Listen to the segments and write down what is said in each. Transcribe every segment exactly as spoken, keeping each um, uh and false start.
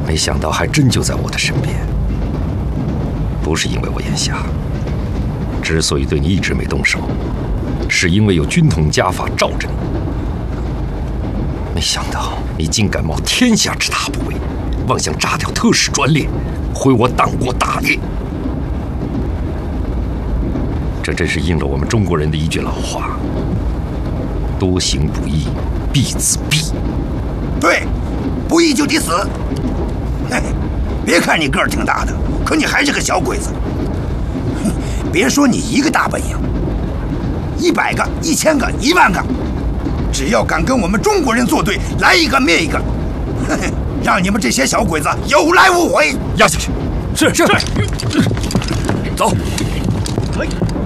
没想到还真就在我的身边。不是因为我眼瞎，之所以对你一直没动手，是因为有军统家法罩着你。没想到你竟敢冒天下之大不韪，妄想炸掉特使专列，毁我党国大业。这真是应了我们中国人的一句老话：多行不义必自毙。 对，不义就得死。嘿，别看你个儿挺大的，可你还是个小鬼子。哼，别说你一个大本营，一百个、一千个、一万个，只要敢跟我们中国人作对，来一个灭一个，嘿嘿，让你们这些小鬼子有来无回。 压下去。是是是。走。可以。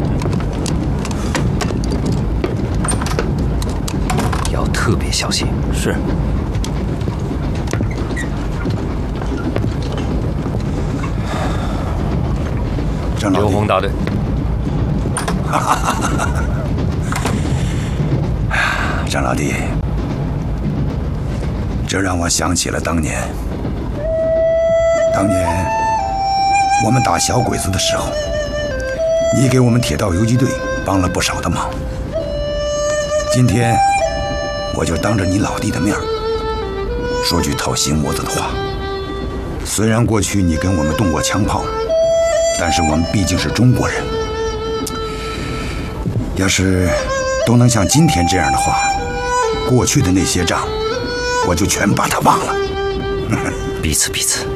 要特别小心。是。刘洪大队。 哈哈哈哈哈！张老弟，这让我想起了当年。当年我们打小鬼子的时候，你给我们铁道游击队帮了不少的忙。今天我就当着你老弟的面说句掏心窝子的话。虽然过去你跟我们动过枪炮，但是我们毕竟是中国人。要是都能像今天这样的话，过去的那些账，我就全把它忘了。 彼此彼此。